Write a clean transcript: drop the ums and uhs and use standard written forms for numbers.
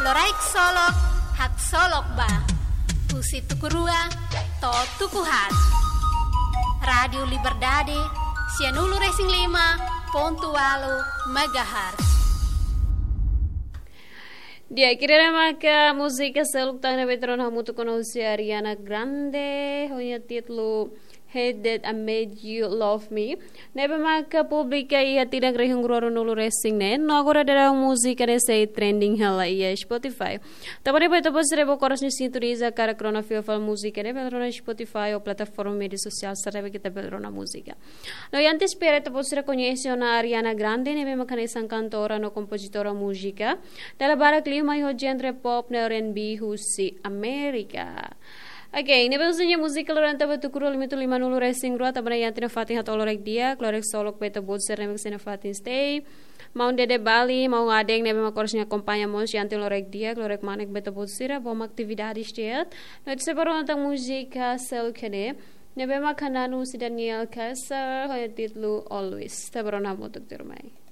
Loraik solok, hak solok ba. Pusi tukurua, to tukuhat. Radio Liberdade, Sianulu Racing 5.8 MHz. Di akhirnya maka musik seluk tangna veteran hamu tu conoce Ariana Grande, honya titlu Hate That I Made You Love Me. Nebe maka publika ia tidak rehung roro nulu racing ne. No agora dera musika ne sei trending hala ia Spotify. Tapane pa ito po serebo koras ni sinturiza cara krona fil musika ne belrona Spotify o plataforma media social sarebe kita belrona musika. No y antes pere ito po sere conhece na Ariana Grande nebe maka ne isang cantora no compositora musika. Dala bara klima iho genre pop na R&B husi Amerika. Okay, ini biasanya musik kalau nanti betul kurang lima tu lima nulu racing ruat, tapi yang tina fatin hat olorek dia, klorek solok beta bolser remix tina fatin stay, mau dede Bali, mau adeng nebe makorsnya kompanya mons yang tina olorek dia, klorek manek beta bolsira, bom aktividades dia, nanti separuh tentang musik sel kene, nebe makananu si Daniel Caesar, hoya titlu always, separuh namu untuk termai.